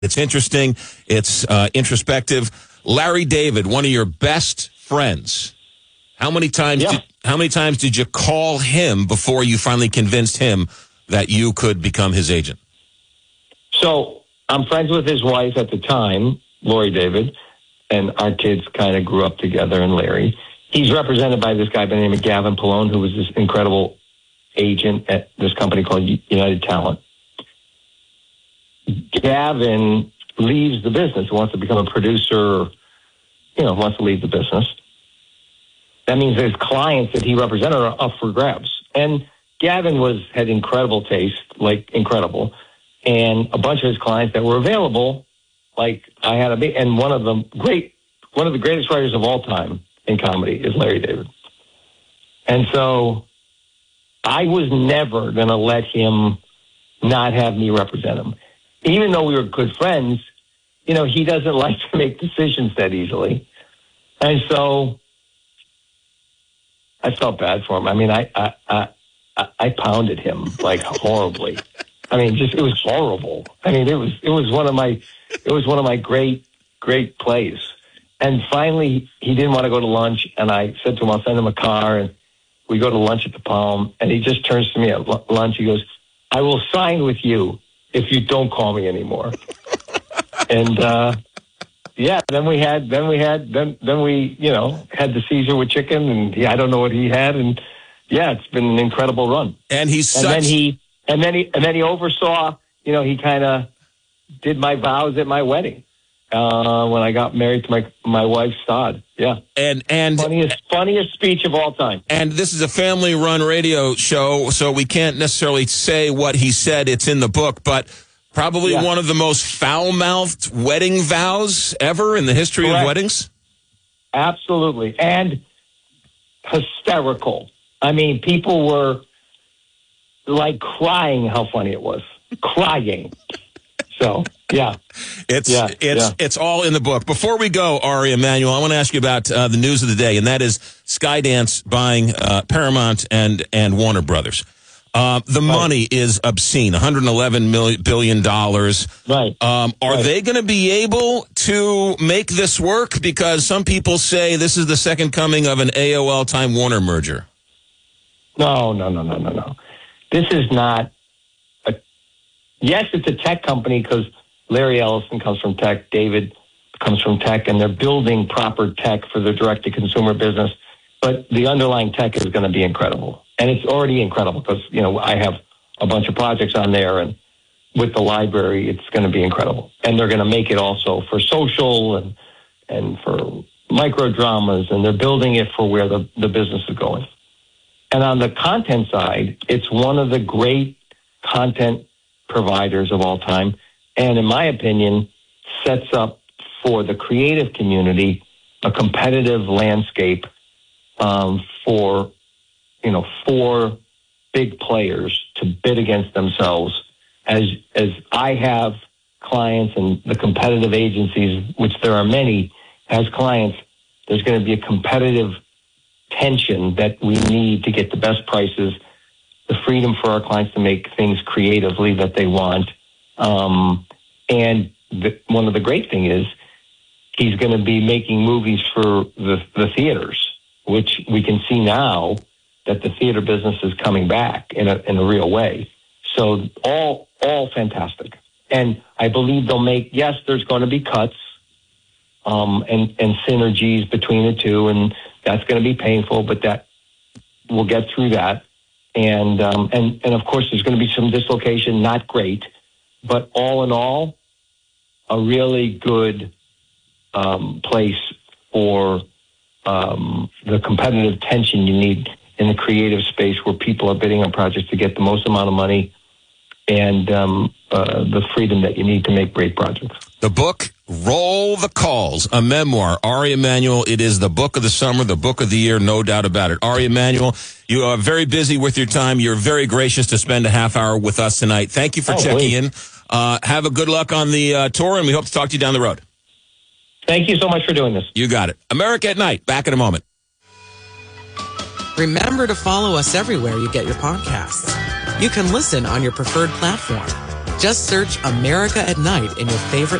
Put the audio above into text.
It's interesting. It's introspective. Larry David, one of your best friends. How many times did you call him before you finally convinced him that you could become his agent? So I'm friends with his wife at the time, Lori David, and our kids kind of grew up together, and Larry. He's represented by this guy by the name of Gavin Pallone, who was this incredible agent at this company called United Talent. Gavin leaves the business, wants to become a producer, wants to leave the business. That means his clients that he represented are up for grabs. And Gavin had incredible taste, like incredible. And a bunch of his clients that were available, like and one of the greatest writers of all time in comedy is Larry David. And so I was never going to let him not have me represent him. Even though we were good friends, he doesn't like to make decisions that easily. And so I felt bad for him. I mean, I pounded him like horribly. I mean, it was horrible. I mean, it was one of my great plays. And finally, he didn't want to go to lunch, and I said to him, I'll send him a car, and we go to lunch at the Palm, and he just turns to me at lunch. He goes, I will sign with you if you don't call me anymore. And then we had the Caesar with chicken, and I don't know what he had, and it's been an incredible run. And then he oversaw, he kind of did my vows at my wedding when I got married to my wife, Stod. Yeah. And funniest speech of all time. And this is a family-run radio show, so we can't necessarily say what he said. It's in the book, but probably one of the most foul-mouthed wedding vows ever in the history of weddings. Absolutely. And hysterical. I mean, people were like crying how funny it was. Crying. So, yeah. It's all in the book. Before we go, Ari Emanuel, I want to ask you about the news of the day, and that is Skydance buying Paramount and Warner Brothers. The money is obscene, $111 billion. Right. Are they going to be able to make this work? Because some people say this is the second coming of an AOL Time Warner merger. No. This is not yes, it's a tech company because Larry Ellison comes from tech, David comes from tech, and they're building proper tech for the direct-to-consumer business. But the underlying tech is going to be incredible. And it's already incredible because, I have a bunch of projects on there, and with the library, it's going to be incredible. And they're going to make it also for social and for micro dramas, and they're building it for where the business is going. And on the content side, it's one of the great content providers of all time, and in my opinion, sets up for the creative community a competitive landscape for 4 big players to bid against themselves. As I have clients and the competitive agencies, which there are many, as clients, there's going to be a competitive tension that we need to get the best prices, the freedom for our clients to make things creatively that they want. And one of the great things is he's going to be making movies for the theaters, which we can see now that the theater business is coming back in a real way. So all fantastic. And I believe they'll make, yes, there's going to be cuts and synergies between the two, and that's going to be painful, but that we'll get through that. And of course, there's going to be some dislocation, not great, but all in all, a really good place for the competitive tension you need in the creative space where people are bidding on projects to get the most amount of money and the freedom that you need to make great projects. The book, Roll the Calls, a memoir. Ari Emanuel, it is the book of the summer, the book of the year, no doubt about it. Ari Emanuel, you are very busy with your time. You're very gracious to spend a half hour with us tonight. Thank you for checking in. Have a good luck on the tour, and we hope to talk to you down the road. Thank you so much for doing this. You got it. America at Night, back in a moment. Remember to follow us everywhere you get your podcasts. You can listen on your preferred platform. Just search America at Night in your favorite